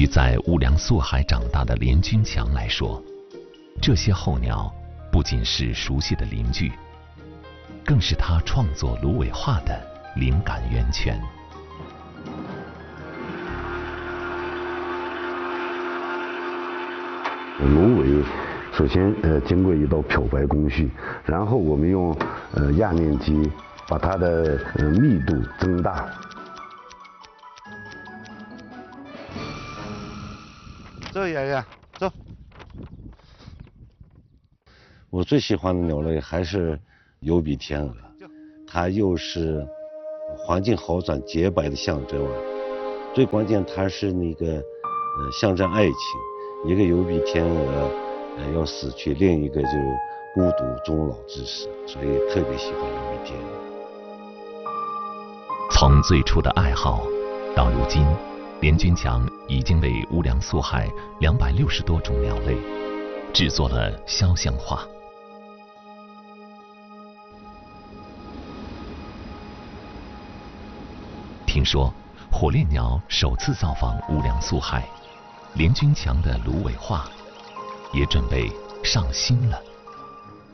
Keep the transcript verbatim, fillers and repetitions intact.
于在乌梁素海长大的连军强来说，这些候鸟不仅是熟悉的邻居，更是他创作芦苇画的灵感源泉。 芦苇首先呃经过一道漂白工序，然后我们用呃压面机把它的呃密度增大。 走，爷爷，走。 我最喜欢的鸟类还是疣鼻天鹅，它又是环境好转洁白的象征啊。最关键它是那个呃象征爱情，一个疣鼻天鹅呃要死去，另一个就孤独终老之时，所以特别喜欢疣鼻天鹅。 从最初的爱好到如今，连军强已经为乌梁素海两百六十多种鸟类制作了肖像画。听说火烈鸟首次造访乌梁素海，连军强的芦苇画也准备上新了。